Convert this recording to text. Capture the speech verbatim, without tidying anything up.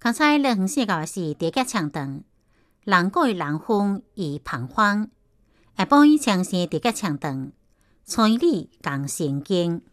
刚才热红写到是地脚长长，人过于人风以彷徨，下晡伊长是地脚长长，催你共神经。